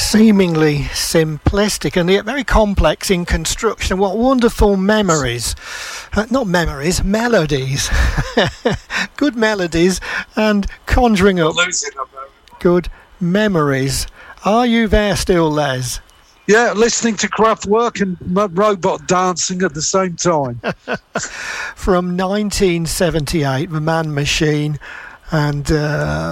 seemingly simplistic and yet very complex in construction. What wonderful memories. Not memories, melodies. Good melodies and conjuring up good memories. Are you there still, Les? Yeah, listening to Kraftwerk and robot dancing at the same time. From 1978, The Man Machine, and